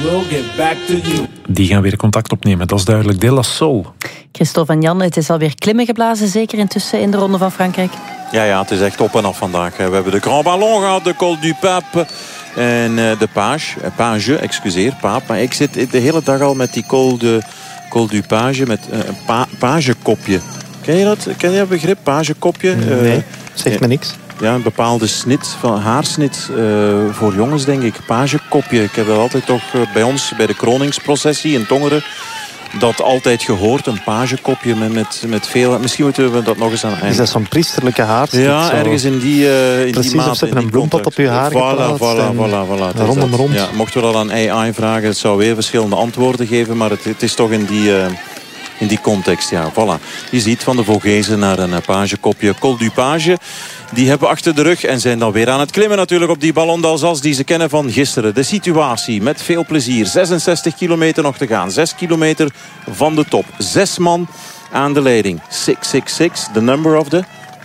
will get back to you. Die gaan weer contact opnemen, dat is duidelijk. De La Sol. Christophe en Jan, het is alweer klimmen geblazen, zeker intussen in de Ronde van Frankrijk. Ja, het is echt op en af vandaag. We hebben de Grand Ballon gehad, de Col du Pape en de Page, Pape. Maar ik zit de hele dag al met die Col du Page, met een pagekopje. Ken je dat? Ken je dat begrip, pagekopje? Nee, zegt me niks. Ja, een bepaalde haarsnit voor jongens, denk ik. Pagekopje. Ik heb dat altijd toch bij ons, bij de kroningsprocessie in Tongeren, dat altijd gehoord. Een pagekopje met veel... Misschien moeten we dat nog eens aan... Is dat zo'n priesterlijke haarsnit? Ja, ergens in die maat. Precies, een bloempot op je haar geplaatst. Voilà. Rondom. Ja, mochten we dat aan AI vragen, het zou weer verschillende antwoorden geven, maar het is toch in die context, ja, voilà. Je ziet van de Vogezen naar een pagekopje. Col du Page, die hebben we achter de rug en zijn dan weer aan het klimmen natuurlijk op die Ballon d'Alsace die ze kennen van gisteren. De situatie met veel plezier. 66 kilometer nog te gaan. 6 kilometer van de top. 6 man aan de leiding. 666, the number of the...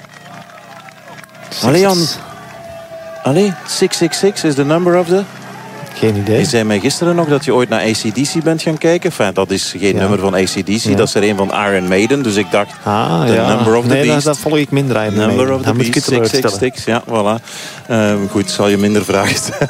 Allee, Jan. Allee, 666 is the number of the... Geen idee. Je zei mij gisteren nog dat je ooit naar AC/DC bent gaan kijken. Enfin, dat is geen nummer van AC/DC. Ja. Dat is er een van Iron Maiden. Dus ik dacht, number of the beast. Dat volg ik minder Iron Maiden. Number of the beast, 666. Ja, voilà. Goed, zal je minder vragen stellen.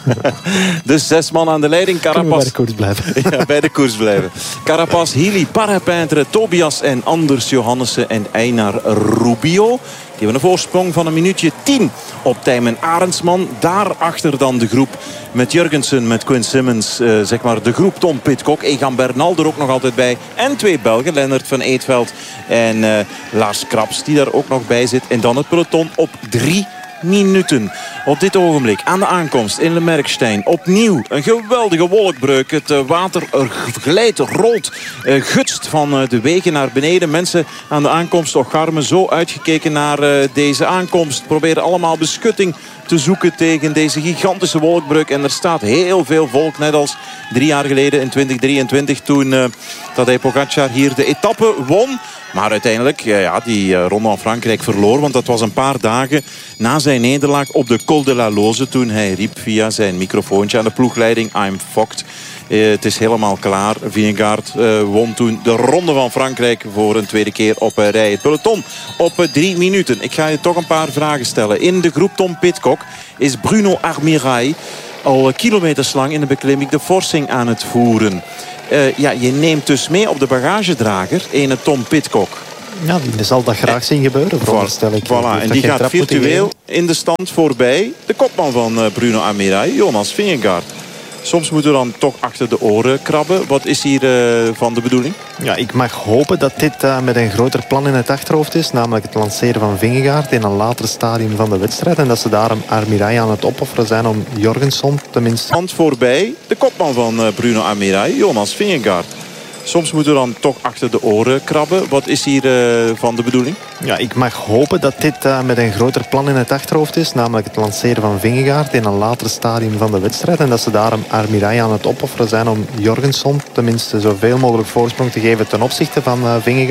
Dus 6 man aan de leiding. Carapaz. Bij de koers blijven. Ja, bij de koers blijven. Carapaz, Healy, Parapintre, Tobias en Anders Johannessen en Einar Rubio. Die hebben een voorsprong van 1 minuutje 10 op Tijmen Arendsman. Daarachter dan de groep met Jurgensen, met Quinn Simmons. Zeg maar de groep Tom Pidcock. Egan Bernal er ook nog altijd bij. En 2 Belgen, Lennart van Eetveld en Lars Krabs, die daar ook nog bij zit. En dan het peloton op 3 minuten. Op dit ogenblik aan de aankomst in Le Merkstein. Opnieuw een geweldige wolkbreuk. Het water glijdt, rolt, gutst van de wegen naar beneden. Mensen aan de aankomst op Garmen zo uitgekeken naar deze aankomst. Proberen allemaal beschutting te zoeken tegen deze gigantische wolkbreuk. En er staat heel veel volk, net als 3 jaar geleden in 2023... toen Tadej Pogačar hier de etappe won. Maar uiteindelijk die Ronde van Frankrijk verloor. Want dat was een paar dagen na zijn nederlaag op de Col de la Loze. Toen hij riep via zijn microfoontje aan de ploegleiding: I'm fucked. Het is helemaal klaar. Vingegaard won toen de Ronde van Frankrijk voor een tweede keer op rij. Het peloton op 3 minuten. Ik ga je toch een paar vragen stellen. In de groep Tom Pidcock is Bruno Armirail al kilometers lang in de beklimming de forsing aan het voeren. Je neemt dus mee op de bagagedrager ene Tom Pidcock. Ja, die zal dat graag zien gebeuren, veronderstel ik. Voilà, en die gaat virtueel in de stand voorbij de kopman van Bruno Armirail, Jonas Vingegaard. Soms moeten we dan toch achter de oren krabben. Wat is hier van de bedoeling? Ja, ik mag hopen dat dit met een groter plan in het achterhoofd is. Namelijk het lanceren van Vingegaard in een later stadium van de wedstrijd. En dat ze daarom Armirail aan het opofferen zijn om Jorgensen tenminste... Stand voorbij de kopman van Bruno Armirail, Jonas Vingegaard. Soms moeten we dan toch achter de oren krabben. Wat is hier van de bedoeling? Ja, ik mag hopen dat dit met een groter plan in het achterhoofd is. Namelijk het lanceren van Vingegaard in een later stadium van de wedstrijd. En dat ze daarom Armirail aan het opofferen zijn om Jorgensen tenminste zoveel mogelijk voorsprong te geven ten opzichte van Vingegaard.